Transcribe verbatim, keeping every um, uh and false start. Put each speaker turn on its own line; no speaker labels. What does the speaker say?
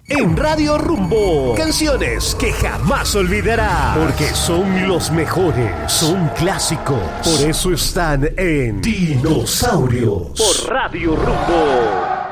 En Radio Rumbo, canciones que jamás olvidarás, porque son los mejores, son clásicos, por eso están en Dinosaurios, por Radio Rumbo.